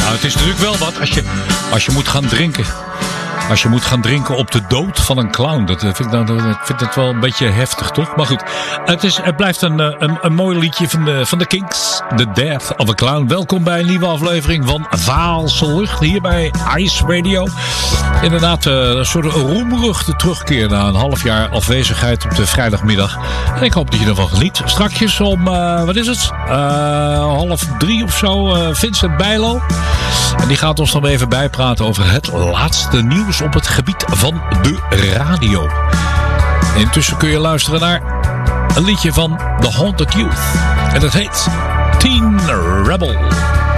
Nou, het is natuurlijk wel wat als je moet gaan drinken. Als je moet gaan drinken op de dood van een clown. Dat vind ik wel een beetje heftig, toch? Maar goed, het blijft een mooi liedje van de Kinks. The Death of a Clown. Welkom bij een nieuwe aflevering van Vaalse Lucht. Hier bij Ice Radio. Inderdaad, een soort roemruchte terugkeer na een half jaar afwezigheid op de vrijdagmiddag. En ik hoop dat je ervan geniet. Strakjes om, wat is het? 2:30 of zo. Vincent Bijlo. En die gaat ons dan even bijpraten over het laatste nieuws op het gebied van de radio. Intussen kun je luisteren naar een liedje van The Haunted Youth. En dat heet Teen Rebel.